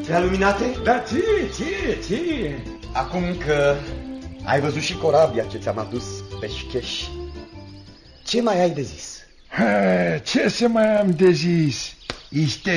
Prea luminate? Da, ție. Acum că ai văzut și corabia ce ți-am adus pe șcheș, ce mai ai de zis? Ce să mai am de zis? Este